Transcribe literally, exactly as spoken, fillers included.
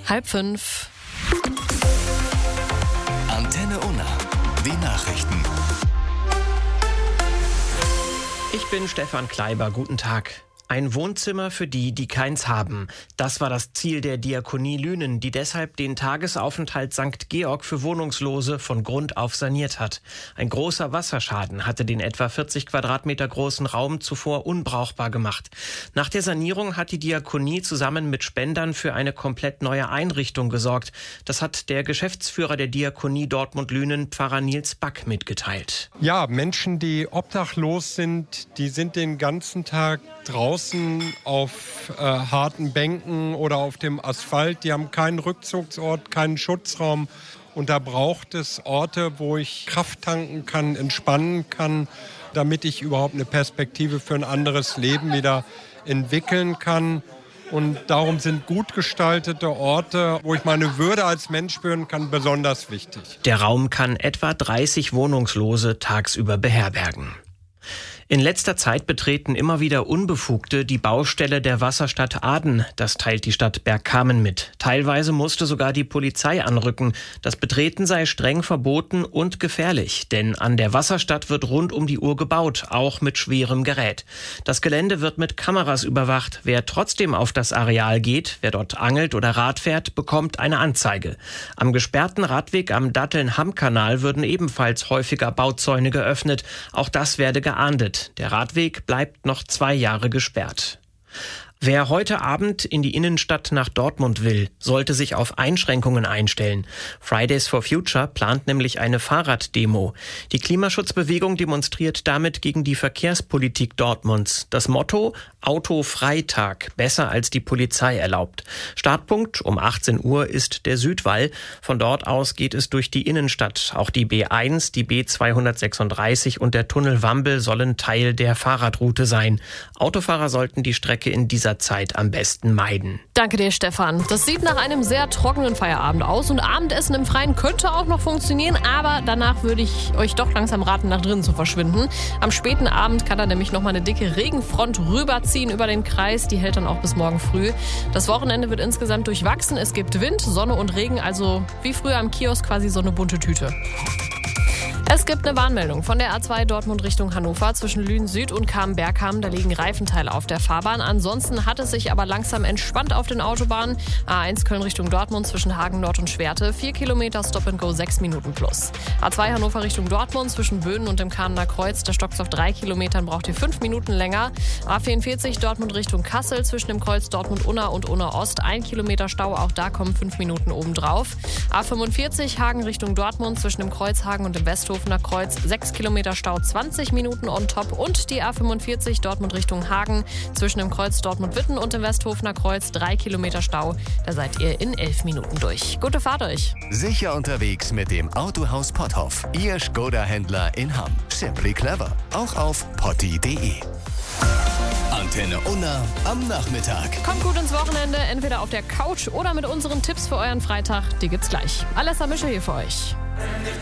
Halb fünf. Antenne Unna, die Nachrichten. Ich bin Stefan Kleiber, guten Tag. Ein Wohnzimmer für die, die keins haben. Das war das Ziel der Diakonie Lünen, die deshalb den Tagesaufenthalt Sankt Georg für Wohnungslose von Grund auf saniert hat. Ein großer Wasserschaden hatte den etwa vierzig Quadratmeter großen Raum zuvor unbrauchbar gemacht. Nach der Sanierung hat die Diakonie zusammen mit Spendern für eine komplett neue Einrichtung gesorgt. Das hat der Geschäftsführer der Diakonie Dortmund-Lünen, Pfarrer Nils Back, mitgeteilt. Ja, Menschen, die obdachlos sind, die sind den ganzen Tag draußen auf äh, harten Bänken oder auf dem Asphalt. Die haben keinen Rückzugsort, keinen Schutzraum. Und da braucht es Orte, wo ich Kraft tanken kann, entspannen kann, damit ich überhaupt eine Perspektive für ein anderes Leben wieder entwickeln kann. Und darum sind gut gestaltete Orte, wo ich meine Würde als Mensch spüren kann, besonders wichtig. Der Raum kann etwa dreißig Wohnungslose tagsüber beherbergen. In letzter Zeit betreten immer wieder Unbefugte die Baustelle der Wasserstadt Aden. Das teilt die Stadt Bergkamen mit. Teilweise musste sogar die Polizei anrücken. Das Betreten sei streng verboten und gefährlich. Denn an der Wasserstadt wird rund um die Uhr gebaut, auch mit schwerem Gerät. Das Gelände wird mit Kameras überwacht. Wer trotzdem auf das Areal geht, wer dort angelt oder Rad fährt, bekommt eine Anzeige. Am gesperrten Radweg am Datteln-Hamm-Kanal würden ebenfalls häufiger Bauzäune geöffnet. Auch das werde geahndet. Der Radweg bleibt noch zwei Jahre gesperrt. Wer heute Abend in die Innenstadt nach Dortmund will, sollte sich auf Einschränkungen einstellen. Fridays for Future plant nämlich eine Fahrraddemo. Die Klimaschutzbewegung demonstriert damit gegen die Verkehrspolitik Dortmunds. Das Motto: Autofreitag, besser als die Polizei erlaubt. Startpunkt um achtzehn Uhr ist der Südwall. Von dort aus geht es durch die Innenstadt. Auch die B eins, die B zweihundertsechsunddreißig und der Tunnel Wambel sollen Teil der Fahrradroute sein. Autofahrer sollten die Strecke in dieser Zeit am besten meiden. Danke dir, Stefan. Das sieht nach einem sehr trockenen Feierabend aus und Abendessen im Freien könnte auch noch funktionieren, aber danach würde ich euch doch langsam raten, nach drinnen zu verschwinden. Am späten Abend kann da nämlich noch mal eine dicke Regenfront rüberziehen über den Kreis. Die hält dann auch bis morgen früh. Das Wochenende wird insgesamt durchwachsen. Es gibt Wind, Sonne und Regen, also wie früher am Kiosk quasi so eine bunte Tüte. Es gibt eine Warnmeldung von der A zwei Dortmund Richtung Hannover zwischen Lünen Süd und Kamen-Bergkamen. Da liegen Reifenteile auf der Fahrbahn. Ansonsten hat es sich aber langsam entspannt auf den Autobahnen. A eins Köln Richtung Dortmund zwischen Hagen Nord und Schwerte. vier Kilometer Stop and Go, sechs Minuten plus. A zwei Hannover Richtung Dortmund zwischen Böden und dem Kamener Kreuz. Da stockt es auf drei Kilometern, braucht ihr fünf Minuten länger. A vierundvierzig Dortmund Richtung Kassel zwischen dem Kreuz Dortmund-Unna und Unna-Ost. Ein Kilometer Stau, auch da kommen fünf Minuten obendrauf. A fünfundvierzig Hagen Richtung Dortmund zwischen dem Kreuz Hagen und dem Westhofener Kreuz. sechs Kilometer Stau, zwanzig Minuten on top. Und die A fünfundvierzig Dortmund Richtung Hagen zwischen dem Kreuz Dortmund-Witten und dem Westhofener Kreuz. drei Kilometer Stau. Da seid ihr in elf Minuten durch. Gute Fahrt euch. Sicher unterwegs mit dem Autohaus Potthoff. Ihr Skoda-Händler in Hamm. Simply clever. Auch auf potti punkt de. Antenne Unna am Nachmittag. Kommt gut ins Wochenende, entweder auf der Couch oder mit unseren Tipps für euren Freitag. Die gibt's gleich. Alessa Mische hier für euch.